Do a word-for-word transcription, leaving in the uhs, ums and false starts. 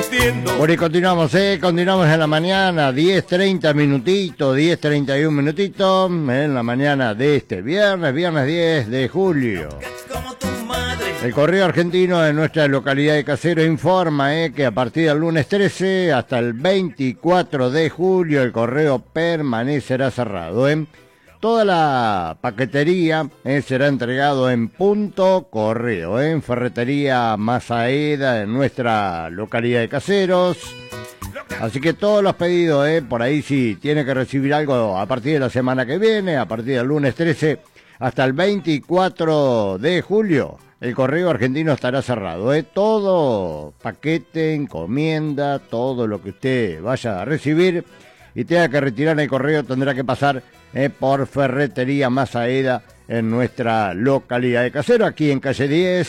existiendo. Bueno, y continuamos, ¿eh? Continuamos en la mañana, diez treinta minutitos, diez treinta y un minutitos, en la mañana de este viernes, viernes diez de julio. Como tu madre. El Correo Argentino de nuestra localidad de Caseros informa eh, que a partir del lunes trece hasta el veinticuatro de julio el correo permanecerá cerrado. ¿eh? Toda la paquetería eh, será entregado en punto correo, ¿eh? en Ferretería Mazaeda, en nuestra localidad de Caseros. Así que todos los pedidos, eh, por ahí si tiene que recibir algo a partir de la semana que viene, a partir del lunes trece hasta el veinticuatro de julio, el Correo Argentino estará cerrado. ¿eh? Todo paquete, encomienda, todo lo que usted vaya a recibir y tenga que retirar en el correo tendrá que pasar eh, por Ferretería Mazaeda en nuestra localidad de Caseros, aquí en calle diez.